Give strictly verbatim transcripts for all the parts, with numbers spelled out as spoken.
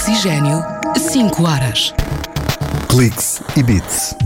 Oxigênio, cinco horas. Cliques e Beats.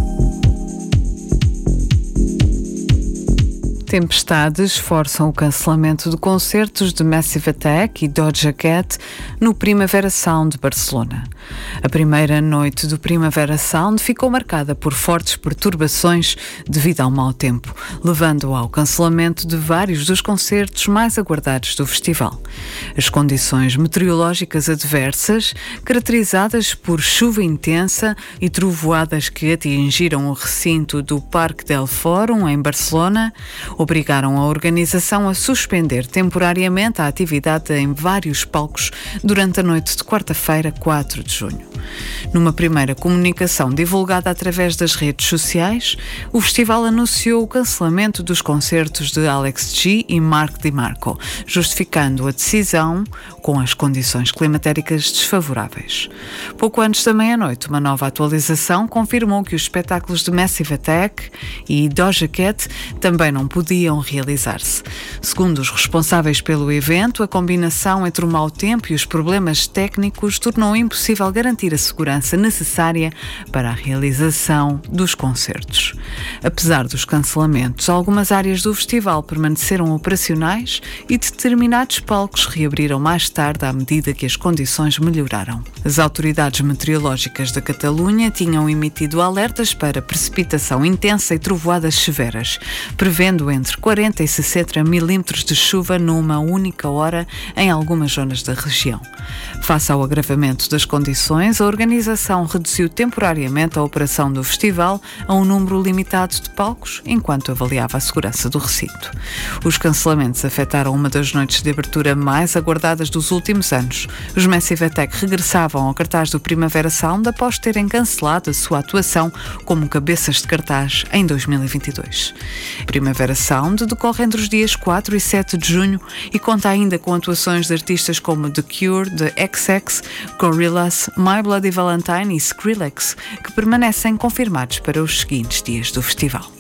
Tempestades forçam o cancelamento de concertos de Massive Attack e Doja Cat no Primavera Sound de Barcelona. A primeira noite do Primavera Sound ficou marcada por fortes perturbações devido ao mau tempo, levando ao cancelamento de vários dos concertos mais aguardados do festival. As condições meteorológicas adversas, caracterizadas por chuva intensa e trovoadas que atingiram o recinto do Parque del Fórum, em Barcelona, obrigaram a organização a suspender temporariamente a atividade em vários palcos durante a noite de quarta-feira, quatro de junho. Numa primeira comunicação divulgada através das redes sociais, o festival anunciou o cancelamento dos concertos de Alex G e Mark DiMarco, justificando a decisão com as condições climatéricas desfavoráveis. Pouco antes da meia-noite, uma nova atualização confirmou que os espetáculos de Massive Attack e Doja Cat também não podiam realizar-se. Segundo os responsáveis pelo evento, a combinação entre o mau tempo e os problemas técnicos tornou impossível garantir a segurança necessária para a realização dos concertos. Apesar dos cancelamentos, algumas áreas do festival permaneceram operacionais e determinados palcos reabriram mais tarde à medida que as condições melhoraram. As autoridades meteorológicas da Catalunha tinham emitido alertas para precipitação intensa e trovoadas severas, prevendo entre quarenta e sessenta milímetros de chuva numa única hora em algumas zonas da região. Face ao agravamento das condições, a organização reduziu temporariamente a operação do festival a um número limitado de palcos, enquanto avaliava a segurança do recinto. Os cancelamentos afetaram uma das noites de abertura mais aguardadas dos últimos anos. Os Massive Attack regressavam ao cartaz do Primavera Sound após terem cancelado a sua atuação como cabeças de cartaz em dois mil e vinte e dois. Primavera Sound decorre entre os dias quatro e sete de junho e conta ainda com atuações de artistas como The Cure, The X X, Gorillaz, My Bloody Valentine e Skrillex, que permanecem confirmados para os seguintes dias do festival.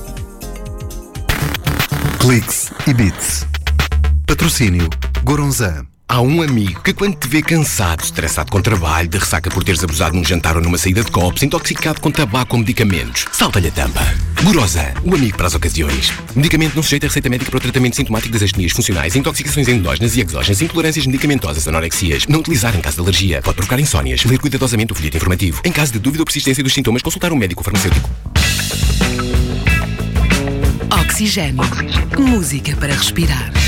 Cliques e Beats. Patrocínio Goronzan. Há um amigo que quando te vê cansado, estressado com trabalho, de ressaca por teres abusado num jantar ou numa saída de copos, intoxicado com tabaco ou medicamentos, salta-lhe a tampa. Gorosan, o amigo para as ocasiões. Medicamento não sujeito a receita médica para o tratamento sintomático das astenias funcionais, intoxicações endógenas e exógenas, intolerâncias medicamentosas, anorexias. Não utilizar em caso de alergia. Pode provocar insónias. Ler cuidadosamente o folheto informativo. Em caso de dúvida ou persistência dos sintomas, consultar um médico farmacêutico. Oxigênio. Música para respirar.